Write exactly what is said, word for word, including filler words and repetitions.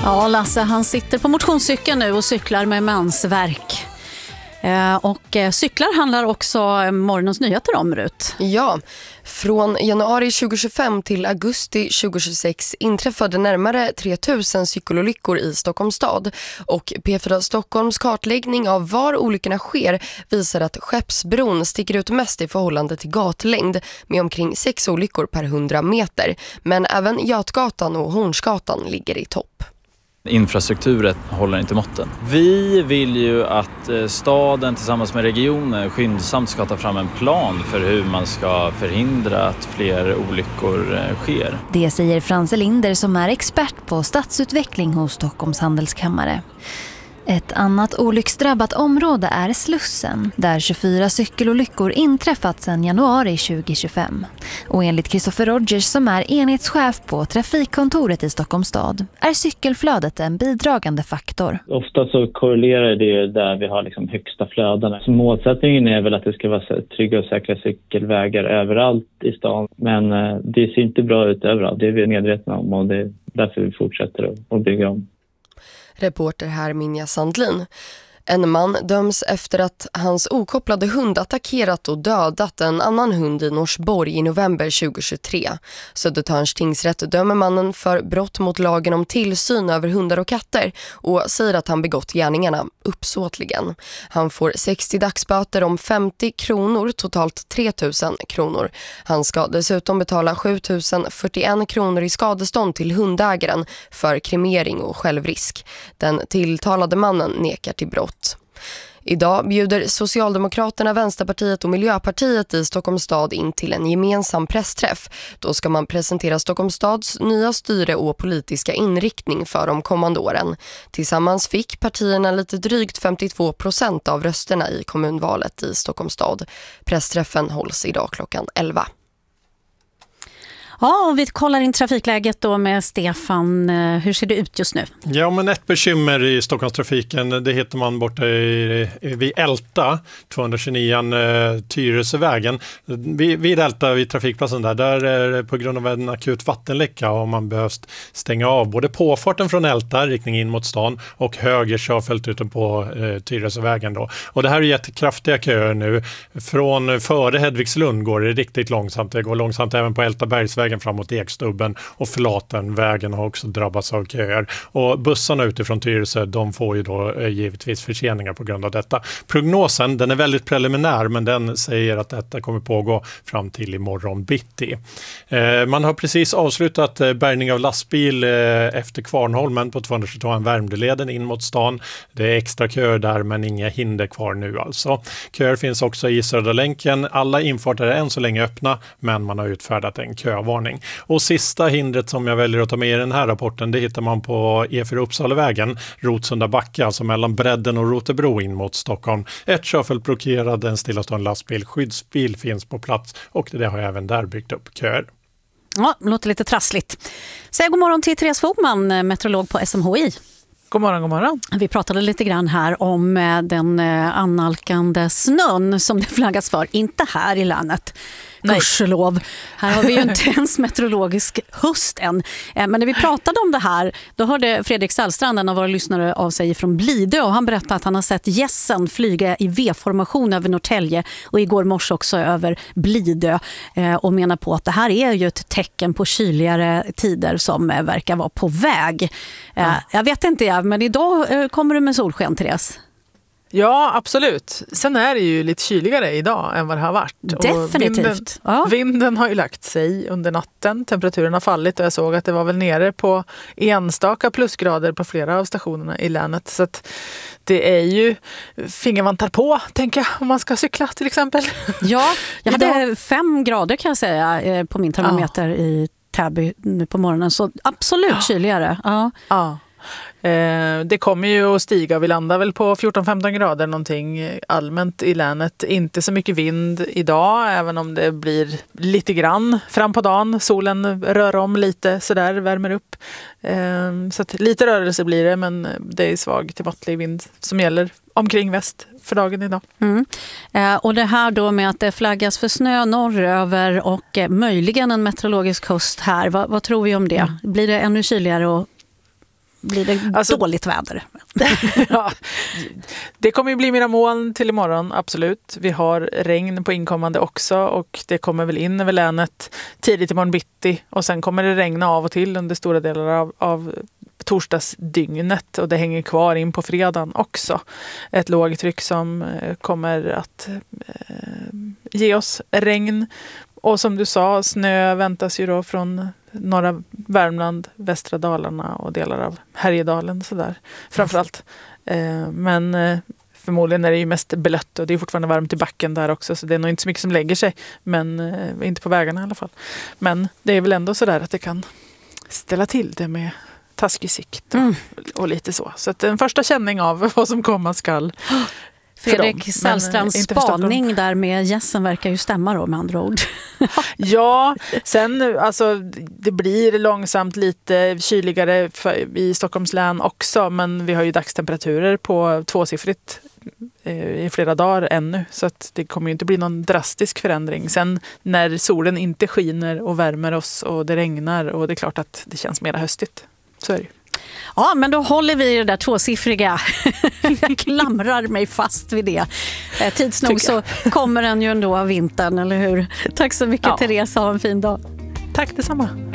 Ja, Lasse han sitter på motionscykeln nu och cyklar med mansverk. Eh, och eh, cyklar handlar också morgonens nyheter om, Rut. Ja, från januari tjugohundratjugofem till augusti tjugohundratjugosex inträffade närmare tre tusen cykelolyckor i Stockholms stad. Och P fyra Stockholms kartläggning av var olyckorna sker visar att Skeppsbron sticker ut mest i förhållande till gatlängd med omkring sex olyckor per hundra meter. Men även Götgatan och Hornsgatan ligger i topp. Infrastrukturen håller inte måtten. Vi vill ju att staden tillsammans med regionen skyndsamt ska ta fram en plan för hur man ska förhindra att fler olyckor sker. Det säger Frans Linder som är expert på stadsutveckling hos Stockholms handelskammare. Ett annat olycksdrabbat område är Slussen, där tjugofyra cykelolyckor inträffat sedan januari tjugohundratjugofem. Och enligt Christopher Rogers som är enhetschef på trafikkontoret i Stockholms stad är cykelflödet en bidragande faktor. Ofta så korrelerar det där vi har liksom högsta flödena. Så målsättningen är väl att det ska vara trygga och säkra cykelvägar överallt i stan. Men det ser inte bra ut överallt, det är vi medvetna om och det är därför vi fortsätter att bygga om. Reporter här Minja Sandlin. En man döms efter att hans okopplade hund attackerat och dödat en annan hund i Norsborg i november tjugohundratjugotre. Södertörns tingsrätt dömer mannen för brott mot lagen om tillsyn över hundar och katter och säger att han begått gärningarna uppsåtligen. Han får sextio dagsböter om femtio kronor, totalt tre tusen kronor. Han ska dessutom betala sju tusen fyrtioen kronor i skadestånd till hundägaren för kremering och självrisk. Den tilltalade mannen nekar till brott. Idag bjuder Socialdemokraterna, Vänsterpartiet och Miljöpartiet i Stockholms stad in till en gemensam pressträff. Då ska man presentera Stockholms stads nya styre och politiska inriktning för de kommande åren. Tillsammans fick partierna lite drygt femtiotvå procent av rösterna i kommunvalet i Stockholms stad. Pressträffen hålls idag klockan elva. Ja, och vi kollar in trafikläget då med Stefan. Hur ser det ut just nu? Ja, men ett bekymmer i Stockholmstrafiken, det hittar man borta i, vid Älta, tvåhundratjugonio eh, Tyresövägen. Vid, vid Älta, vid trafikplatsen där, där är det på grund av en akut vattenläcka har man behövt stänga av både påfarten från Älta, riktning in mot stan, och höger körfält ute på eh, Tyresövägen då. Och det här är jättekraftiga köer nu. Från före Hedvigslund går det riktigt långsamt. Det går långsamt även på Ältabergsvägen framåt Ekstubben, och Flatenvägen har också drabbats av köer. Och bussarna utifrån Tyresö, de får ju då eh, givetvis förseningar på grund av detta. Prognosen, den är väldigt preliminär, men den säger att detta kommer pågå fram till imorgon bitti. Eh, man har precis avslutat eh, bärgning av lastbil eh, efter Kvarnholmen på tvåhundratjugotvå Värmdöleden in mot stan. Det är extra köer där, men inga hinder kvar nu alltså. Köer finns också i Södra länken. Alla infarter är än så länge öppna, men man har utfärdat en kövarning. Och sista hindret som jag väljer att ta med i den här rapporten, det hittar man på E fyra Uppsalavägen, Rotsunda backe, alltså mellan Bredden och Rotebro in mot Stockholm. Ett körfält blockerad, en stillastående lastbil, skyddsbil finns på plats, och det har även där byggt upp köer. Ja, låter lite trassligt. Säg god morgon till Therese Fogman, meteorolog på S M H I. God morgon, god morgon. Vi pratade lite grann här om den annalkande snön som det flaggas för, inte här i länet. Gudskelov. Här har vi ju inte ens meteorologisk höst än. Men när vi pratade om det här, då hörde Fredrik Sallstrand, en av våra lyssnare, av sig från Blidö, och han berättade att han har sett gässen flyga i V-formation över Norrtälje och igår morse också över Blidö, och menar på att det här är ju ett tecken på kyligare tider som verkar vara på väg. Ja. Jag vet inte, men idag kommer det med solsken, Therese. Ja, absolut. Sen är det ju lite kyligare idag än vad det har varit. Definitivt. Vinden, ja. vinden har ju lagt sig under natten. Temperaturen har fallit och jag såg att det var väl nere på enstaka plusgrader på flera av stationerna i länet. Så att det är ju fingervantar på, tänker jag, om man ska cykla till exempel. Ja, jag hade fem grader kan jag säga på min termometer ja. i Täby nu på morgonen. Så absolut ja. kyligare. Ja. Ja. Det kommer ju att stiga, vi landar väl på fjorton femton grader någonting allmänt i länet. Inte så mycket vind idag, även om det blir lite grann fram på dagen. Solen rör om lite, sådär, värmer upp. Så att lite rörelse blir det, men det är svag till måttlig vind som gäller omkring väst för dagen idag. Mm. Eh, och det här då med att det flaggas för snö norröver och eh, möjligen en meteorologisk höst här. Va, vad tror vi om det? Mm. Blir det ännu kyligare och blir det alltså, dåligt väder. Ja, det kommer ju bli mera moln till imorgon, absolut. Vi har regn på inkommande också och det kommer väl in över länet tidigt imorgon bitti och sen kommer det regna av och till under stora delar av, av torsdagsdygnet och det hänger kvar in på fredagen också. Ett lågtryck som kommer att eh, ge oss regn. Och som du sa, snö väntas ju då från norra Värmland, västra Dalarna och delar av Härjedalen sådär, framförallt. Eh, men eh, förmodligen är det ju mest blött och det är fortfarande varmt i backen där också så det är nog inte så mycket som lägger sig, men eh, inte på vägarna i alla fall. Men det är väl ändå sådär att det kan ställa till det med taskig sikt och, mm. och lite så. Så att en första känning av vad som komma skall. Fredrik Sällstrands spaning där med gässen verkar ju stämma då med andra ord. Ja, sen alltså det blir långsamt lite kyligare för, i Stockholms län också, men vi har ju dagstemperaturer på tvåsiffrigt i flera dagar ännu, så att det kommer ju inte bli någon drastisk förändring. Sen när solen inte skiner och värmer oss och det regnar och det är klart att det känns mer höstigt. Så är det ju. Ja, men då håller vi det där tvåsiffriga. Jag klamrar mig fast vid det. Eh, tids nog så kommer den ju ändå av vintern, eller hur? Tack så mycket, ja. Therese. Ha en fin dag. Tack detsamma.